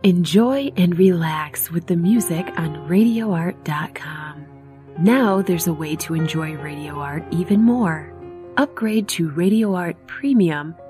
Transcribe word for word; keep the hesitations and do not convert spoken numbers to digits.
Enjoy and relax with the music on radio art dot com. Now there's a way to enjoy Radio Art even more. Upgrade to Radio Art Premium